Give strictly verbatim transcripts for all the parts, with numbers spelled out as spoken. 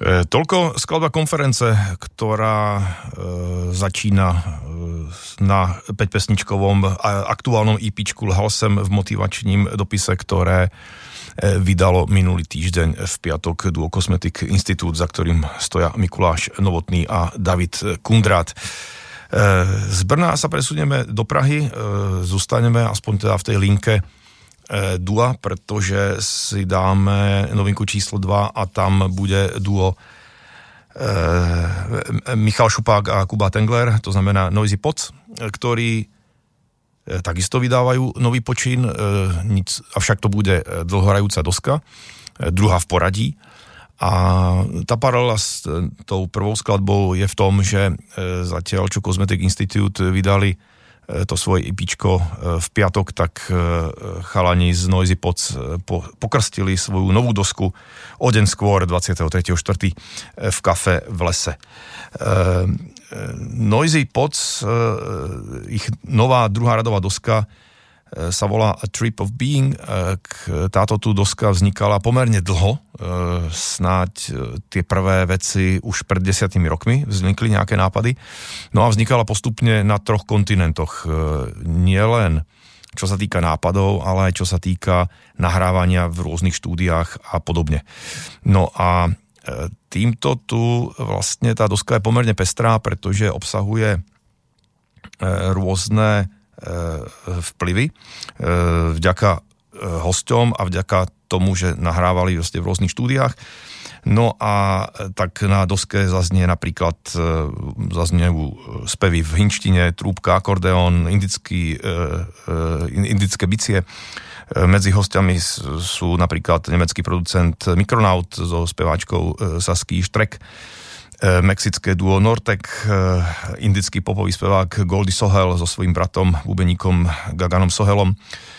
E, toľko skladba konference, ktorá e, začína e, na päťpesničkovom aktuálnom EPčku Lhal sem v motivačním dopise, ktoré e, vydalo minulý týždeň v piatok Duo Cosmetic Institute, za ktorým stoja Mikuláš Novotný a David Kundrát. E, z Brna sa presunieme do Prahy, e, zostaneme aspoň teda v tej linke Dua, pretože si dáme novinku číslo dva a tam bude duo e, Michal Šupák a Kuba Tengler, to znamená Noisy Pods, ktorí e, takisto vydávajú nový počin, e, nic, avšak to bude dlhorajúca doska, e, druhá v poradí. A tá paralela s tou prvou skladbou je v tom, že e, zatiaľ, čo Cosmetic Institute vydali to svoje EPčko v piatok, tak chalani z Noisy Pods pokrstili svoju novú dosku o deň skôr, dvadsiateho tretieho štvrtého v kafe v lese. Noisy Pods, ich nová druhá radová doska sa volá A Trip of Being. Táto tu doska vznikala pomerne dlho, snáď tie prvé veci už pred desiatimi rokmi vznikli nejaké nápady. No a vznikala postupne na troch kontinentoch. Nie len čo sa týka nápadov, ale aj čo sa týka nahrávania v rôznych štúdiách a podobne. No a týmto tu vlastne tá doska je pomerne pestrá, pretože obsahuje rôzne vplyvy vďaka hosťom a vďaka tomu, že nahrávali v rôznych štúdiách. No a tak na doske zaznie napríklad zazniejú spevy v hinštine, trúbka, akordeón, indický, indické bicie. Medzi hostiami sú napríklad nemecký producent Mikronaut so speváčkou Saskia Štrek, mexické duo Nortek, indický popový spevák Goldie Sohel so svojím bratom, bubeníkom Gaganom Sohelom,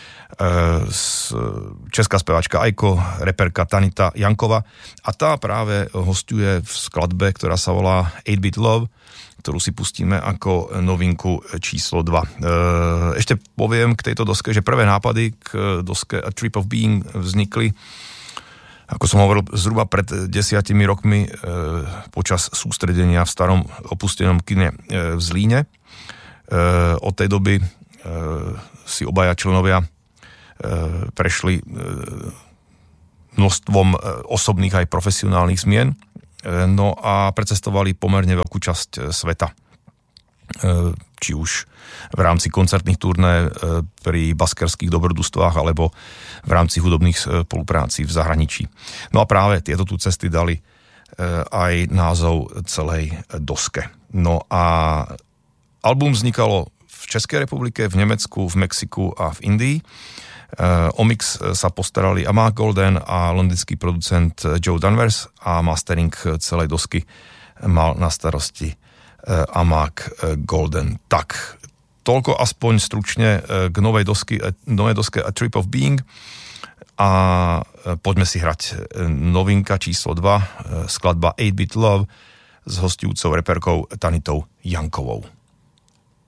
česká speváčka Aiko, reperka Tanita Jankova a tá práve hosťuje v skladbe, ktorá sa volá eight bit Love, ktorú si pustíme ako novinku číslo dva. Ešte poviem k tejto doske, že prvé nápady k doske A Trip of Being vznikli, ako som hovoril, zhruba pred desiatimi rokmi e, počas sústredenia v starom opustenom kine e, v Zlíne. E, od tej doby e, si obaja členovia e, prešli e, množstvom e, osobných aj profesionálnych zmien, e, no a precestovali pomerne veľkú časť e, sveta. E, či už v rámci koncertných turné pri baskerských dobrodružstvách alebo v rámci hudobných spoluprácí v zahraničí. No a práve tieto tu cesty dali aj názov celej doske. No a album vznikalo v Českej republike, v Nemecku, v Mexiku a v Indii. O mix sa postarali Amák Golden a londýnsky producent Joe Danvers a mastering celej dosky mal na starosti Amák Golden. Tak, toľko aspoň stručne k novej, dosky, novej doske A Trip of Being a poďme si hrať novinka číslo dva, skladba eight bit Love s hostujúcou reperkou Tanitou Jankovou.